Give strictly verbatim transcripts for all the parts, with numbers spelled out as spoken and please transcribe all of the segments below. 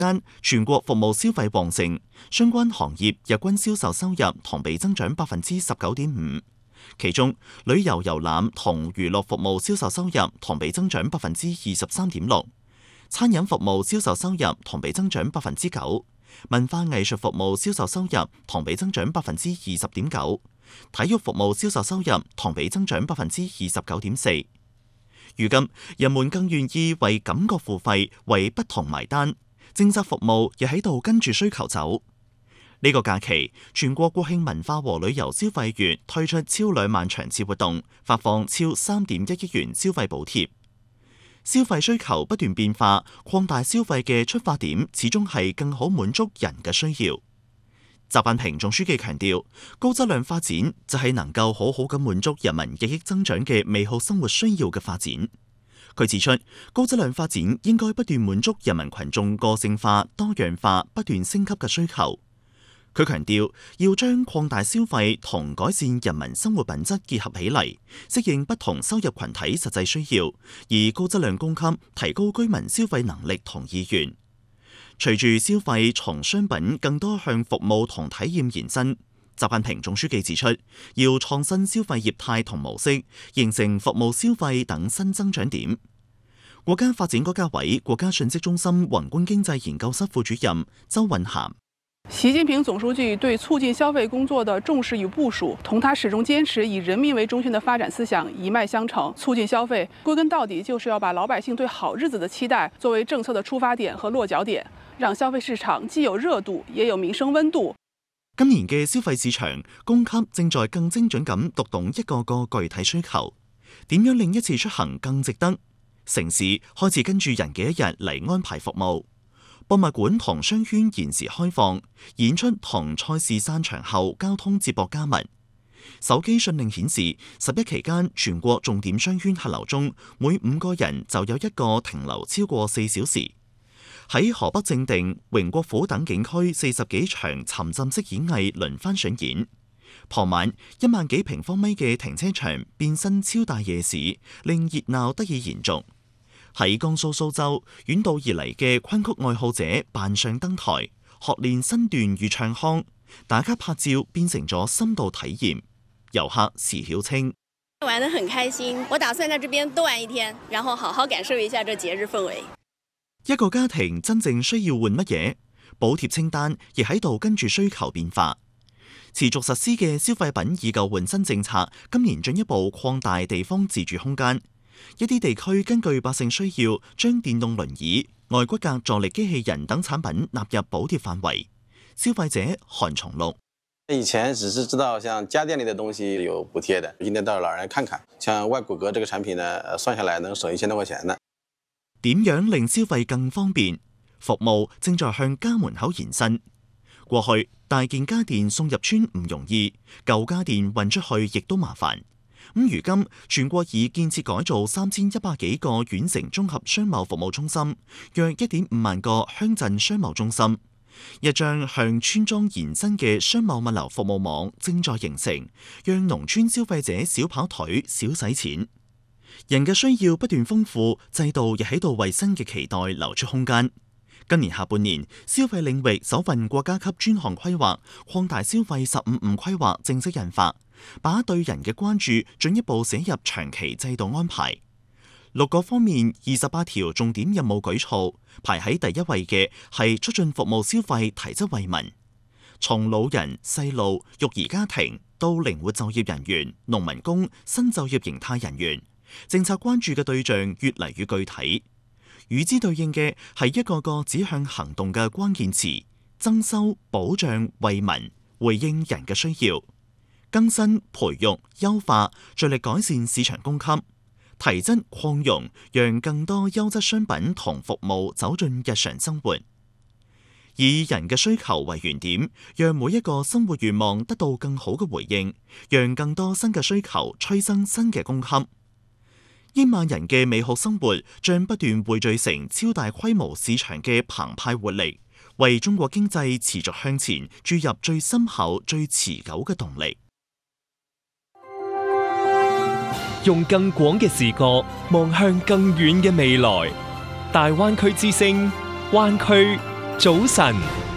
間，全國服務消費旺盛，相關行業日均銷售收入同比增長百分之十九點五。其中，旅遊遊覽同娛樂服務銷售收入同比增長百分之二十三點六，餐飲服務銷售收入同比增長百分之九，文化藝術服務銷售收入同比增長百分之二十點九，體育服務銷售收入同比增長百分之二十九點四。如今，人們更願意為感覺付費，為不同埋單，政策服務亦喺度跟住需求走。呢個假期，全國國慶文化和旅遊消費月推出超兩萬場次活動，發放超三點一億元消費補貼。消費需求不斷變化，擴大消費嘅出發點始終係更好滿足人嘅需要。習近平總書記強調，高質量發展就係能夠好好咁滿足人民日益增長嘅美好生活需要嘅發展。佢指出，高質量發展應該不斷滿足人民群眾個性化、多樣化、不斷升級嘅需求。佢強調，要將擴大消費同改善人民生活品質結合起嚟，適應不同收入群體實際需要，以高質量供給提高居民消費能力同意願。隨住消費從商品更多向服務同體驗延伸，習近平總書記指出，要創新消費業態同模式，形成服務消費等新增長點。國家發展改革委國家信息中心宏觀經濟研究室副主任周韻涵。 習近平總書記對促進消費工作的重視與部署，同他始終堅持以人民為中心的發展思想一脈相承。促進消費，歸根到底就是要把老百姓對好日子的期待作為政策的出發點和落腳點，讓消費市場既有熱度，也有民生溫度。 今年嘅消費市場供給正在更精準咁讀懂一個個具體需求，點樣令一次出行更值得？城市開始跟住人嘅一日嚟安排服務。博物館同商圈延時開放，演出同賽事散場後交通接駁加密。手機訊令顯示，十一期間全國重點商圈客流中，每五個人就有一個停留超過四小時。喺河北正定、榮國府等景區，四十幾場沉浸式演藝輪番上演。傍晚，一萬幾平方米嘅停車場變身超大夜市，令熱鬧得以延續。喺江蘇蘇州，遠道而嚟嘅昆曲愛好者扮上登台，學練身段與唱腔，打卡拍照變成咗深度體驗。遊客時曉清玩得很開心，我打算在這邊多玩一天，然後好好感受一下這節日氛圍。 一個家庭真正需要換乜嘢？補貼清單亦喺度跟住需求變化。持續實施嘅消費品以舊換新政策，今年進一步擴大地方自主空間。一啲地區根據百姓需要，將電動輪椅、外骨骼助力機器人等產品納入補貼範圍。消費者韓松綠： 以前只是知道像家電類的東西有補貼的，今天到老人看看，像外骨骼這個產品呢，算下來能省一千多塊錢呢。 點樣令消費更方便？服務正在向家門口延伸。過去大件家電送入村唔容易，舊家電運出去亦都麻煩。咁如今，全國已建設改造三千一百幾個縣城綜合商貿服務中心，約一點五萬個鄉鎮商貿中心，一張向村莊延伸嘅商貿物流服務網正在形成，讓農村消費者少跑腿、少使錢。人嘅需要不斷豐富，制度亦喺度為新嘅期待留出空間。今年下半年，消費領域首份國家級專項規劃擴大消費十五五規劃正式印發，把對人嘅關注進一步寫入長期制度安排。六個方面二十八條重點任務舉措，排喺第一位嘅係促進服務消費提質惠民。從老人、細路、育兒家庭到靈活就業人員、農民工、新就業形態人員，政策關注嘅對象越嚟越具體。與之對應嘅係一個個指向行動嘅關鍵詞：增收、保障、惠民，回應人嘅需要；更新、培育、優化，着力改善市場供給；提質、擴容，讓更多優質商品同服務走進日常生活。以人嘅需求為原點，讓每一個生活願望得到更好嘅回應，讓更多新嘅需求催生新嘅供給。億萬人嘅美好生活將不斷匯聚成超大規模市場嘅澎湃活力，為中國經濟持續向前注入最深厚、最持久嘅動力。 用更廣嘅視角望向更遠嘅未來，大灣區之聲，灣區早晨，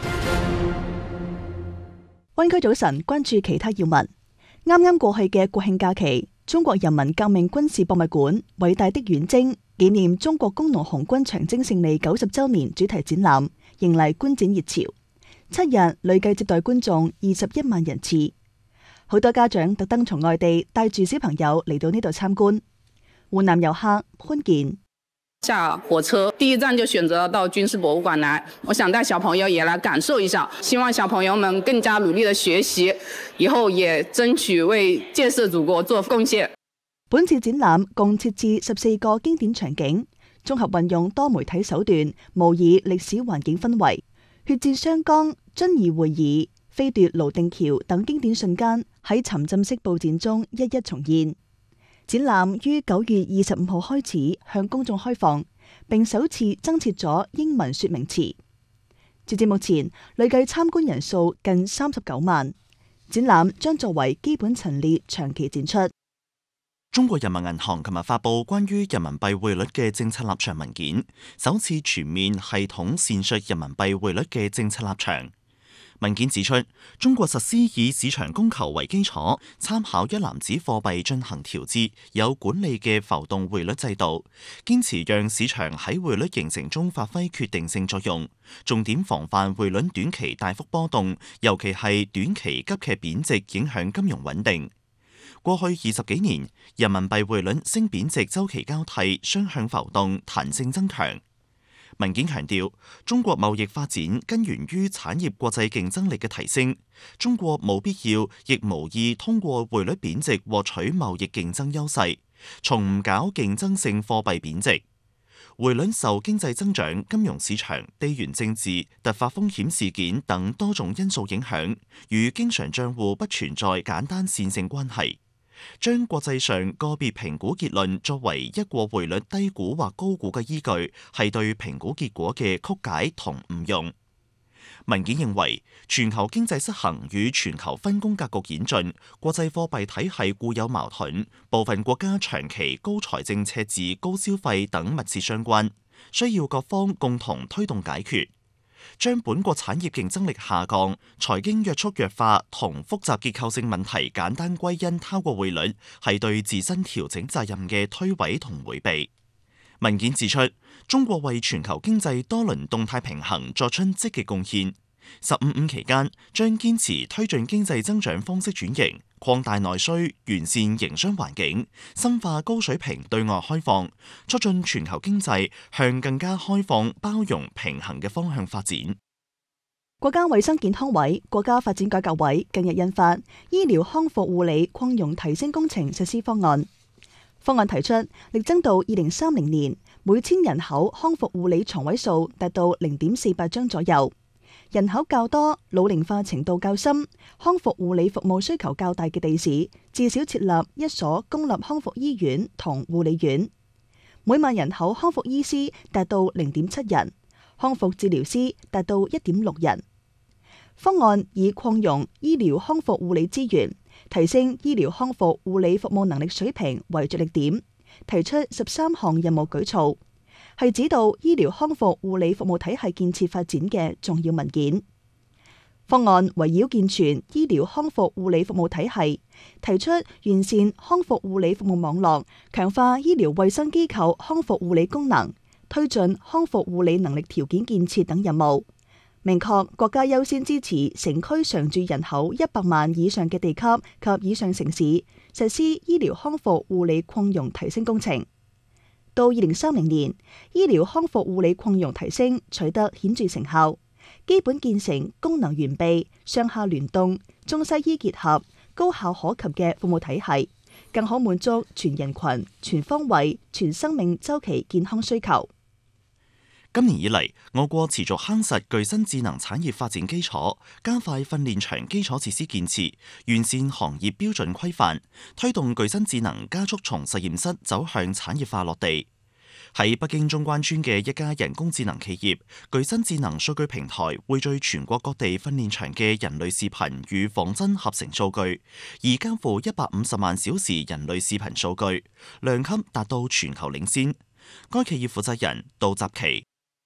灣區早晨，關注其他要聞。啱啱過去嘅國慶假期，中國人民革命軍事博物館偉大的遠征紀念中國工農紅軍長征勝利九十周年主題展覽迎嚟觀展熱潮，七日累計接待觀眾二十一萬人次。好多家長特登從外地帶住小朋友嚟到呢度參觀。湖南遊客潘健。 下火車第一站就選擇到軍事博物館來，我想帶小朋友也來感受一下，希望小朋友們更加努力的學習，以後也爭取為建設祖國做貢獻。 本次展覽共設置十四個經典場景，綜合運用多媒體手段模擬歷史環境氛圍，血戰雙江、遵義會議、飛奪瀘定橋等經典瞬間喺沉浸式布展中一一重現。展覽於九月二十五號開始向公眾開放，並首次增設咗英文說明詞。截至目前，累計參觀人數近三十九萬。展覽將作為基本陳列長期展出。 中國人民銀行琴日發布關於人民幣匯率嘅政策立場文件，首次全面系統闡述人民幣匯率嘅政策立場。文件指出，中國實施以市場供求為基礎，參考一籃子貨幣進行調節、有管理嘅浮動匯率制度，堅持讓市場喺匯率形成中發揮決定性作用，重點防範匯率短期大幅波動，尤其係短期急劇貶值影響金融穩定。過去二十幾年，人民幣匯率升貶值週期交替，雙向浮動，彈性增強。文件強調，中國貿易發展根源於產業國際競爭力嘅提升，中國冇必要亦無意通過匯率貶值獲取貿易競爭優勢，從唔搞競爭性貨幣貶值。匯率受經濟增長、金融市場、地緣政治、突發風險事件等多種因素影響，與經常帳戶不存在簡單線性關係。將國際上個別評估結論作為一個匯率低估或高估嘅依據，係對評估結果嘅曲解同誤用。文件認為，全球經濟失衡與全球分工格局演進、國際貨幣體系固有矛盾、部分國家長期高財政赤字、高消費等密切相關，需要各方共同推動解決。將本國產業競爭力下降、財經約束弱化同複雜結構性問題簡單歸因拋過匯率，係對自身調整責任嘅推諉同迴避。文件指出，中國為全球經濟多輪動態平衡作出積極貢獻。十五五期間，將堅持推進經濟增長方式轉型，擴大內需，完善營商環境，深化高水平對外開放，促進全球經濟向更加開放、包容、平衡嘅方向發展。 國家衛生健康委、國家發展改革委近日印發《醫療康復護理擴容提升工程實施方案》。方案提出，力爭到二零三零年，每千人口康復護理床位數達到零點四八張左右。人口較多、老齡化程度較深、康復護理服務需求較大嘅地市，至少設立一所公立康復醫院同護理院。每萬人口康復醫師達到零點七人，康復治療師達到一點六人。方案以擴容醫療康復護理資源，提升醫療康復護理服務能力水平為着力點，提出十三項任務舉措，係指導醫療康復護理服務體系建設發展嘅重要文件。方案圍繞健全醫療康復護理服務體系，提出完善康復護理服務網絡，強化醫療衛生機構康復護理功能，推進康復護理能力條件建設等任務。明確國家優先支持城區常住人口一百萬以上嘅地級及以上城市實施醫療康復護理擴容提升工程。到二零三零年，醫療康復護理擴容提升取得顯著成效，基本建成功能完備、上下聯動、中西醫結合、高效可及嘅服務體系，更可滿足全人群、全方位、全生命週期健康需求。 今年以嚟，我國持續夯實具新智能產業發展基礎，加快訓練場基礎設施建設，完善行業標準規範，推動具新智能加速從實驗室走向產業化落地。喺北京中關村嘅一家人工智能企業，具新智能數據平台匯聚全國各地訓練場嘅人類視頻與仿真合成數據，而交付一百五十萬小時人類視頻數據，量級達到全球領先。該企業負責人杜澤奇。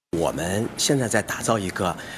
我们现在在打造一个